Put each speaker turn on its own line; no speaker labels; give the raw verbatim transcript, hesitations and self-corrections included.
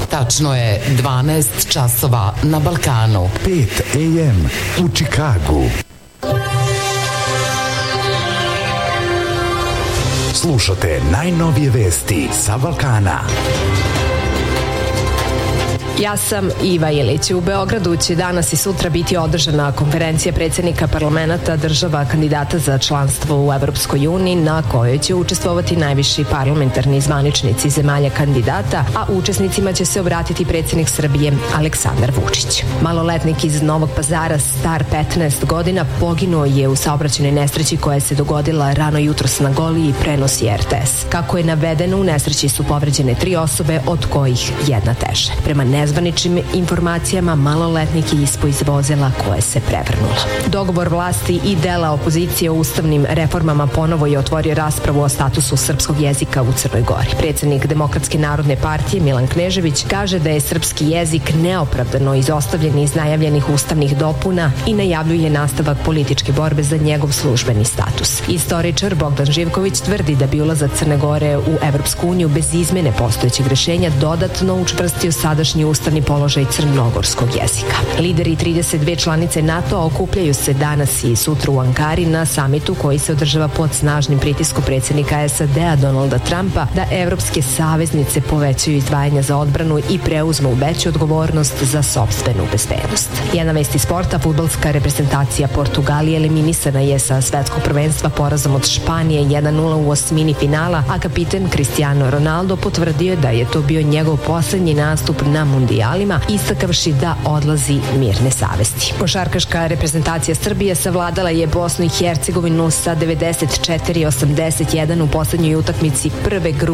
Tačno je dvanaest časova na Balkanu.
pet a m u Čikagu. Slušate najnovije vesti sa Balkana.
Ja sam Iva Ilić. U Beogradu će danas i sutra biti održana konferencija predsjednika parlamenta država kandidata za članstvo u Evropskoj uniji, na kojoj će učestvovati najviši parlamentarni zvaničnici zemalja kandidata, a učesnicima će se obratiti predsjednik Srbije Aleksandar Vučić. Maloletnik iz Novog Pazara, star petnaest godina, poginuo je u saobraćajnoj nesreći koja se dogodila rano jutros na Goliji, prenosi R T S. Kako je navedeno, u nesreći su povređene tri osobe, od kojih jedna teže. Prema nezvaničnim informacijama, maloletnik je ispao iz vozila koje se prevrnulo. Dogovor vlasti i dela opozicije o ustavnim reformama ponovo je otvorio raspravu o statusu srpskog jezika u Crnoj Gori. Predsjednik Demokratske narodne partije Milan Knežević kaže da je srpski jezik neopravdano izostavljen iz najavljenih ustavnih dopuna i najavljuje nastavak političke borbe za njegov službeni status. Istoričar Bogdan Živković tvrdi da bi ulazak Crne Gore u Evropsku uniju bez izmene postojećeg rešenja dodatno učvrstio sadašnji ustavni položaj crnogorskog jezika. Lideri trideset dve članice NATO okupljaju se danas i sutra u Ankari na samitu koji se održava pod snažnim pritiskom predsjednika S A D-a Donalda Trumpa da evropske saveznice povećaju izdvajanja za odbranu i preuzmu veću odgovornost za sopstvenu bezbednost. Jedna vest iz sporta, fudbalska reprezentacija Portugalije eliminisana je sa svetskog prvenstva porazom od Španije jedan nula u osmini finala, a kapiten Cristiano Ronaldo potvrdio da je to bio njegov poslednji nastup na mundijalima, istakavši da odlazi mirne savesti. Košarkaška reprezentacija Srbije savladala je Bosnu i Hercegovinu sa devedeset četiri osamdeset jedan u poslednjoj utakmici prve grupe